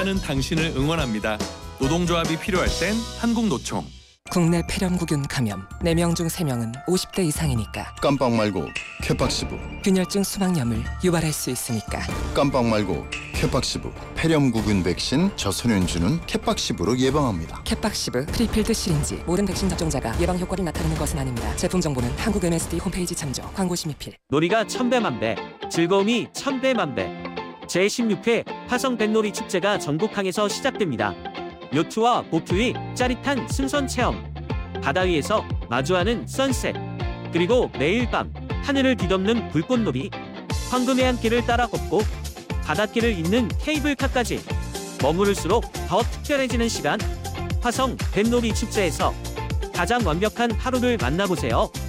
일하는 당신을 응원합니다. 노동조합이 필요할 땐 한국노총. 국내 폐렴구균 감염 4명 중 3명은 50대 이상이니까. 깜빡 말고 케팍시브. 균열증 수막염을 유발할 수 있으니까. 깜빡 말고 케팍시브. 폐렴구균 백신 저소년주는 케팍시브로 예방합니다. 캡박시브 프리필드 시린지. 모든 백신 접종자가 예방 효과를 나타내는 것은 아닙니다. 제품 정보는 한국 MSD 홈페이지 참조. 광고 심의필. 놀이가 천배만배, 즐거움이 천배만배. 제16회 화성 뱃놀이 축제가 전국항에서 시작됩니다. 요트와 보트 위 짜릿한 승선 체험, 바다 위에서 마주하는 선셋, 그리고 매일 밤 하늘을 뒤덮는 불꽃놀이, 황금의 한 길을 따라 걷고 바닷길을 잇는 케이블카까지 머무를수록 더 특별해지는 시간. 화성 뱃놀이 축제에서 가장 완벽한 하루를 만나보세요.